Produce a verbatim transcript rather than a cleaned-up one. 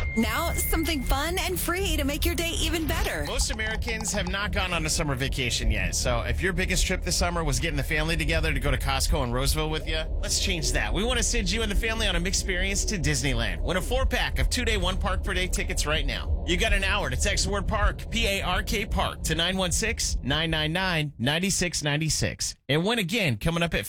Now, something fun and free to make your day even better. Most Americans have not gone on a summer vacation yet. So if your biggest trip this summer was getting the family together to go to Costco in Roseville with you, let's change that. We want to send you and the family on a mixed experience to Disneyland. Win a four-pack of two-day, one-park-per-day tickets right now. You got an hour to text the word park, P A R K park, to nine one six, nine nine nine, nine six nine six. And win again coming up at